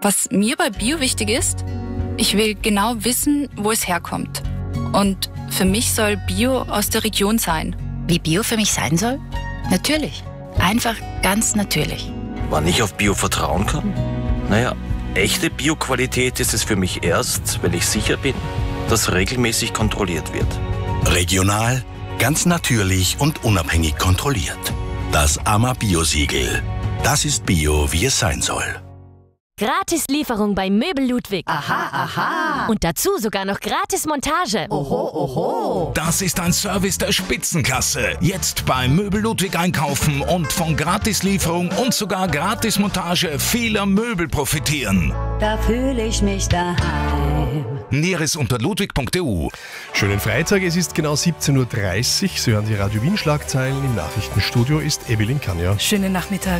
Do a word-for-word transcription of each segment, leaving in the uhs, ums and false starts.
Was mir bei Bio wichtig ist, ich will genau wissen, wo es herkommt. Und für mich soll Bio aus der Region sein. Wie Bio für mich sein soll? Natürlich. Einfach ganz natürlich. Wann ich auf Bio vertrauen kann? Naja, echte Bio-Qualität ist es für mich erst, wenn ich sicher bin, dass regelmäßig kontrolliert wird. Regional, ganz natürlich und unabhängig kontrolliert. Das A M A Bio-Siegel. Das ist Bio, wie es sein soll. Gratislieferung bei Möbel Ludwig. Aha, aha. Und dazu sogar noch gratis Montage. Oho, oho. Das ist ein Service der Spitzenklasse. Jetzt bei Möbel Ludwig einkaufen und von Gratislieferung und sogar Gratismontage vieler Möbel profitieren. Da fühle ich mich daheim. Näheres unter ludwig punkt e u. Schönen Freitag, es ist genau siebzehn Uhr dreißig. Sie hören die Radio Wien Schlagzeilen. Im Nachrichtenstudio ist Evelyn Kanja. Schönen Nachmittag.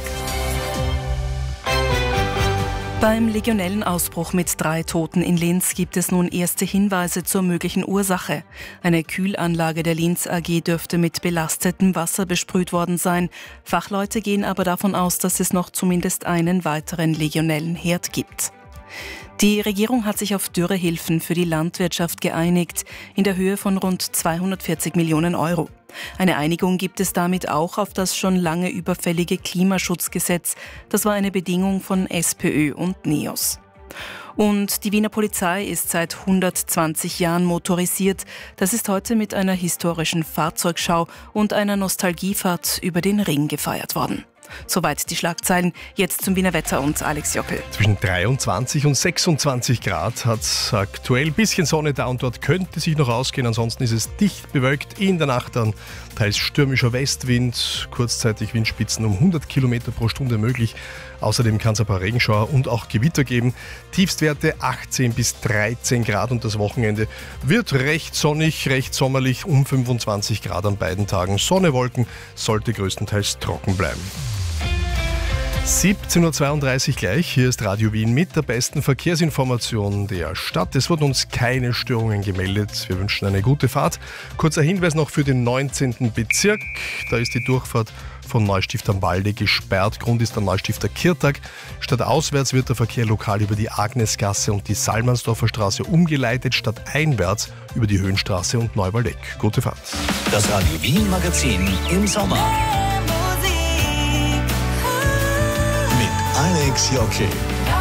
Beim Legionellenausbruch mit drei Toten in Linz gibt es nun erste Hinweise zur möglichen Ursache. Eine Kühlanlage der Linz A G dürfte mit belastetem Wasser besprüht worden sein. Fachleute gehen aber davon aus, dass es noch zumindest einen weiteren Legionellenherd gibt. Die Regierung hat sich auf Dürrehilfen für die Landwirtschaft geeinigt, in der Höhe von rund zweihundertvierzig Millionen Euro. Eine Einigung gibt es damit auch auf das schon lange überfällige Klimaschutzgesetz. Das war eine Bedingung von SPÖ und NEOS. Und die Wiener Polizei ist seit hundertzwanzig Jahren motorisiert. Das ist heute mit einer historischen Fahrzeugschau und einer Nostalgiefahrt über den Ring gefeiert worden. Soweit die Schlagzeilen. Jetzt zum Wiener Wetter und Alex Jockel. Zwischen dreiundzwanzig und sechsundzwanzig Grad hat es aktuell. Bisschen Sonne da und dort könnte sich noch ausgehen. Ansonsten ist es dicht bewölkt. In der Nacht dann teils stürmischer Westwind. Kurzzeitig Windspitzen um hundert Kilometer pro Stunde möglich. Außerdem kann es ein paar Regenschauer und auch Gewitter geben. Tiefstwerte achtzehn bis dreizehn Grad und das Wochenende wird recht sonnig, recht sommerlich, um fünfundzwanzig Grad an beiden Tagen. Sonne, Wolken, sollte größtenteils trocken bleiben. siebzehn Uhr zweiunddreißig gleich, hier ist Radio Wien mit der besten Verkehrsinformation der Stadt. Es wurden uns keine Störungen gemeldet. Wir wünschen eine gute Fahrt. Kurzer Hinweis noch für den neunzehnten Bezirk. Da ist die Durchfahrt von Neustift am Walde gesperrt. Grund ist der Neustifter Kirtag. Stadtauswärts wird der Verkehr lokal über die Agnesgasse und die Salmansdorfer Straße umgeleitet, stadteinwärts über die Höhenstraße und Neuwaldeck. Gute Fahrt. Das Radio Wien Magazin im Sommer. Mit Alex Jockel.